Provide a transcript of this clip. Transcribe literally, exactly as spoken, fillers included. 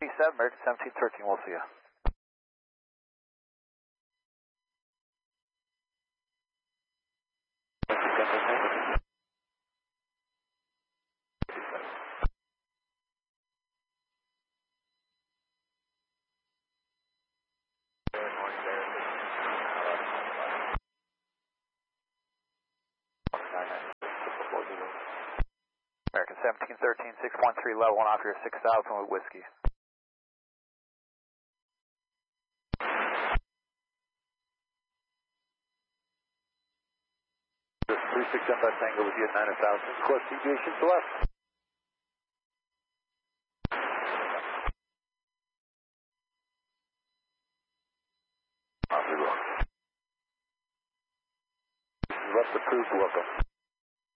seven, American seventeen thirteen, we'll see you. American seventeen thirteen, six one three, level one off your six thousand with whiskey. three six seven Bus Tango with you at nine thousand, course deviation to left. Left approved, welcome.